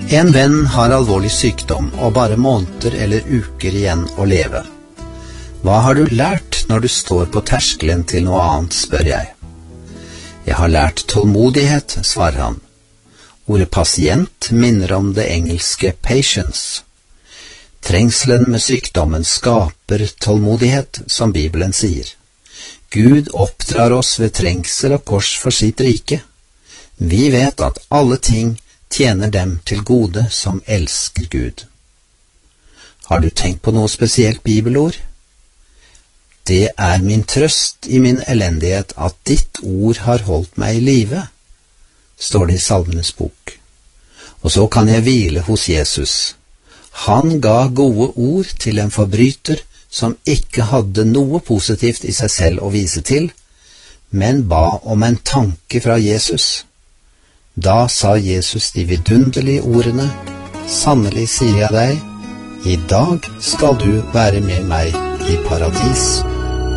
En venn har alvorlig sykdom og bare måneder eller uker igjen å leve. Hva har du lært når du står på terskelen til noe annet, spør jeg. Jeg har lært tålmodighet, svarer han. Ordet pasient minner om det engelske patience. Trengselen med sykdommen skaper tålmodighet, som Bibelen sier. Gud oppdrar oss ved trengsel og kors for sitt rike. Vi vet at alle ting tjener dem til gode som elsker Gud. Har du tenkt på noe spesielt bibelord? Det er min trøst i min elendighet at ditt ord har holdt meg i live, står det i Salmenes bok. Og så kan jeg hvile hos Jesus. Han ga gode ord til en forbryter som ikke hadde noe positivt i seg selv å vise til, men ba om en tanke fra Jesus. Da sa Jesus de vidunderlige ordene, «Sannelig sier jeg deg, i dag skal du være med meg i paradis.»